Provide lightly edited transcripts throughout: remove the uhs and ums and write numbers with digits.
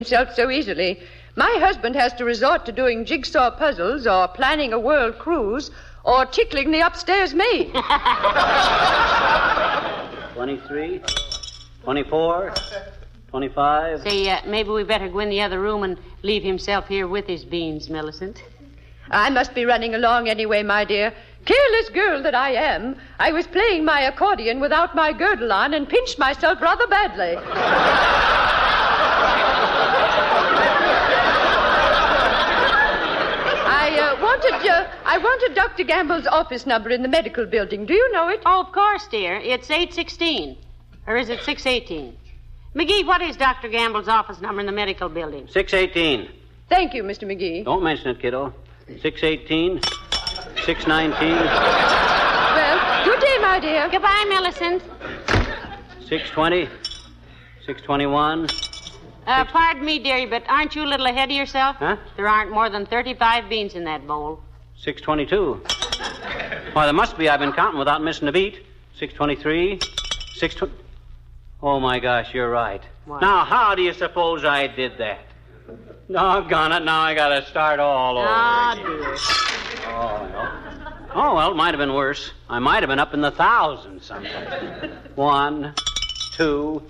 himself so easily. My husband has to resort to doing jigsaw puzzles or planning a world cruise or tickling the upstairs maid. 23, 24, 25. Say, maybe we better go in the other room and leave himself here with his beans, Millicent. I must be running along anyway, my dear. Careless girl that I am, I was playing my accordion without my girdle on and pinched myself rather badly. I wanted Dr. Gamble's office number in the medical building. Do you know it? Oh, of course, dear. It's 816. Or is it 618? McGee, what is Dr. Gamble's office number in the medical building? 618. Thank you, Mr. McGee. Don't mention it, kiddo. 618, 619. Well, good day, my dear. Goodbye, Millicent. 620, 621. Pardon me, dearie, but aren't you a little ahead of yourself? Huh? There aren't more than 35 beans in that bowl. 622. Why, there must be. I've been counting without missing a beat. 623, 620. Oh, my gosh, you're right. What? Now, how do you suppose I did that? Doggone it, now I gotta start all over again. Dear. Oh, well, it might have been worse. I might have been up in the thousands sometime. 1, 2...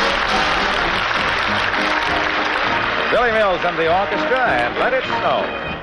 Billy Mills and the orchestra, and Let It Snow.